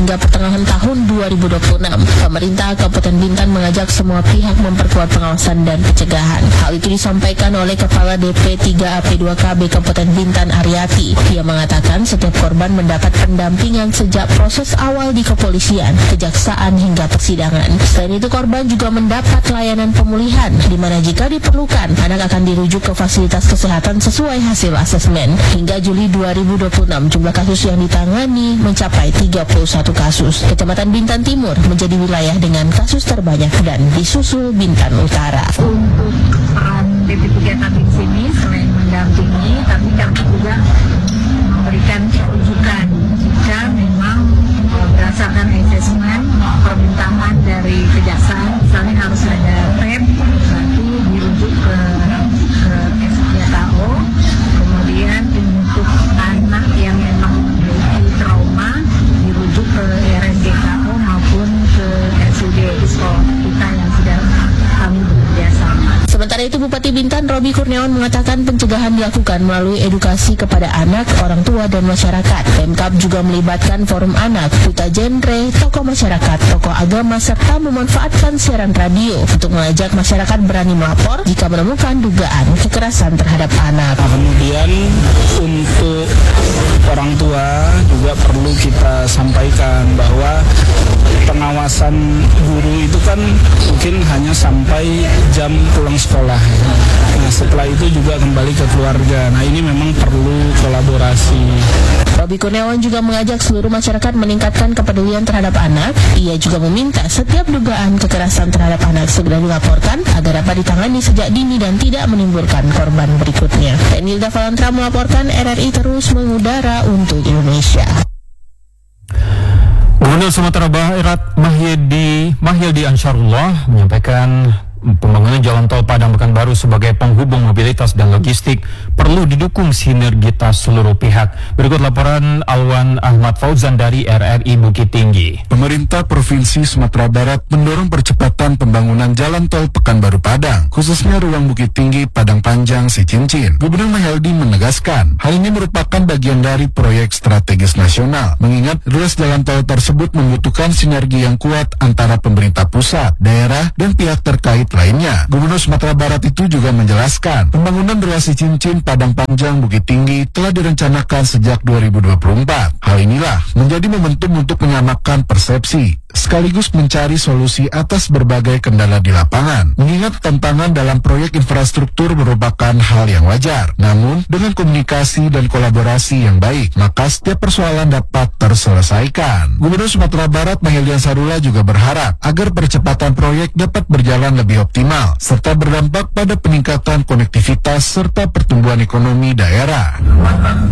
hingga pertengahan tahun 2026. Pemerintah Kabupaten Bintan mengajak semua pihak memperkuat pengawasan dan pencegahan. Hal itu disampaikan oleh Kepala DP 3AP2KB Kabupaten Bintan Aryati. Ia mengatakan setiap korban mendapat pendampingan sejak proses awal di kepolisian, kejaksaan hingga persidangan. Selain itu korban juga mendapat layanan pemulihan, di mana jika diperlukan, anak akan dirujuk ke fasilitas kesehatan sesuai hasil asesmen. Hingga Juli 2026, jumlah kasus yang ditangani mencapai 31 kasus. Kecamatan Bintan Timur menjadi wilayah dengan kasus terbanyak dan disusul Bintan Utara. Untuk peran BP3 kami di sini, selain mendampingi, tapi kami juga memberikan rujukan jika memang berdasarkan asesmen permintaan dari kejaksaan, misalnya harus ada PEP, berarti dirujuk ke SDKO. Kemudian untuk anak yang memang memiliki trauma dirujuk ke RSDKO maupun ke RSUD sekolah kita yang sudah kami bekerjasama. Sementara itu Bupati Bintan Robi Kurniawan mengatakan pencegahan dilakukan melalui edukasi kepada anak, orang tua dan masyarakat. Pemkab juga melibatkan forum anak, duta genre, tokoh masyarakat, tokoh agama serta memanfaatkan siaran radio untuk mengajak masyarakat berani melapor jika menemukan dugaan kekerasan terhadap anak. Kemudian untuk orang tua juga perlu kita sampaikan bahwa pengawasan guru itu kan mungkin hanya sampai jam pulang sekolah. Nah, setelah itu juga kembali ke keluarga. Nah, ini memang perlu kolaborasi. Robi Kurniawan juga mengajak seluruh masyarakat meningkatkan kepedulian terhadap anak. Ia juga meminta setiap dugaan kekerasan terhadap anak segera dilaporkan agar dapat ditangani sejak dini dan tidak menimbulkan korban berikutnya. Nilda Valantra melaporkan, RRI terus mengudara untuk Indonesia. Gubernur Sumatera Barat Mahyildi Ansarullah menyampaikan pembangunan jalan tol Padang Pekanbaru sebagai penghubung mobilitas dan logistik perlu didukung sinergitas seluruh pihak. Berikut laporan Alwan Ahmad Fauzan dari RRI Bukit Tinggi. Pemerintah Provinsi Sumatera Barat mendorong percepatan pembangunan jalan tol Pekanbaru Padang, khususnya ruang Bukit Tinggi Padang Panjang Sicincin. Gubernur Mahyildi menegaskan, hal ini merupakan bagian dari proyek strategis nasional, mengingat ruas jalan tol tersebut membutuhkan sinergi yang kuat antara pemerintah pusat, daerah, dan pihak terkait lainnya. Gubernur Sumatera Barat itu juga menjelaskan, pembangunan ruas Sicincin Padang Panjang Bukit Tinggi telah direncanakan sejak 2024. Hal inilah menjadi momentum untuk menyamakan persepsi sekaligus mencari solusi atas berbagai kendala di lapangan. Mengingat tantangan dalam proyek infrastruktur merupakan hal yang wajar, namun dengan komunikasi dan kolaborasi yang baik, maka setiap persoalan dapat terselesaikan. Gubernur Sumatera Barat Mahyildi Ansarullah juga berharap agar percepatan proyek dapat berjalan lebih optimal, serta berdampak pada peningkatan konektivitas serta pertumbuhan ekonomi daerah. Kekuatan